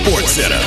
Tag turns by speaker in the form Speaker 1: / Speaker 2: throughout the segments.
Speaker 1: Sports Center.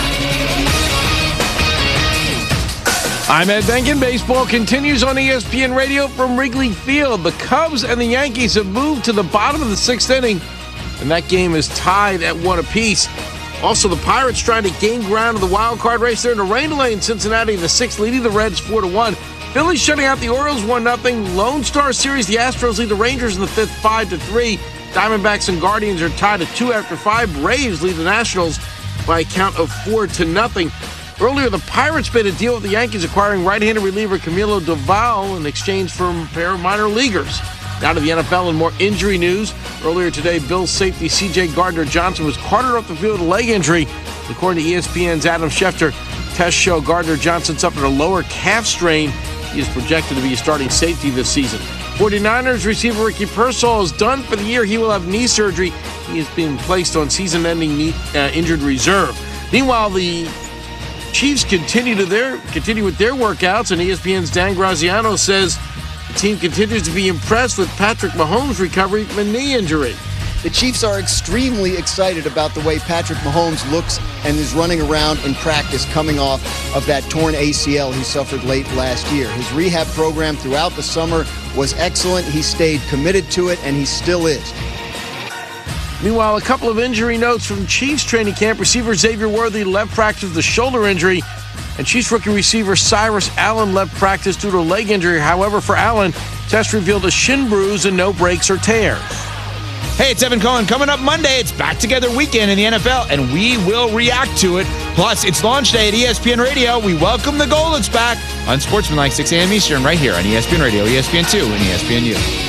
Speaker 2: I'm Ed Benkin. Baseball continues on ESPN Radio from Wrigley Field. The Cubs and the Yankees have moved to the bottom of the sixth inning, and that game is tied at 1 apiece. Also, the Pirates trying to gain ground in the wild card race. They're in the rain delay in Cincinnati in the sixth, leading the Reds 4-1. Phillies shutting out the Orioles 1-0. Lone Star Series, the Astros lead the Rangers in the fifth 5-3. Diamondbacks and Guardians are tied at 2 after 5. Braves lead the Nationals by a count of 4-0. Earlier, the Pirates made a deal with the Yankees, acquiring right-handed reliever Camilo Doval in exchange for a pair of minor leaguers. Now to the NFL and more injury news. Earlier today, Bills safety C.J. Gardner-Johnson was carted off the field with a leg injury. According to ESPN's Adam Schefter, tests show Gardner-Johnson suffered a lower calf strain. He is projected to be a starting safety this season. 49ers receiver Ricky Pearsall is done for the year. He will have knee surgery. He is being placed on season-ending injured reserve. Meanwhile, the Chiefs continue with their workouts, and ESPN's Dan Graziano says the team continues to be impressed with Patrick Mahomes' recovery from a knee injury.
Speaker 3: The Chiefs are extremely excited about the way Patrick Mahomes looks and is running around in practice coming off of that torn ACL he suffered late last year. His rehab program throughout the summer was excellent. He stayed committed to it, and he still is.
Speaker 2: Meanwhile, a couple of injury notes from Chiefs training camp. Receiver Xavier Worthy left practice with a shoulder injury, and Chiefs rookie receiver Cyrus Allen left practice due to a leg injury. However, for Allen, tests revealed a shin bruise and no breaks or tears.
Speaker 4: Hey, it's Evan Cohen. Coming up Monday, it's Back Together Weekend in the NFL, and we will react to it. Plus, it's launch day at ESPN Radio. We welcome the Goldens back on Sportsmanlike 6 a.m. Eastern right here on ESPN Radio, ESPN2, and ESPNU.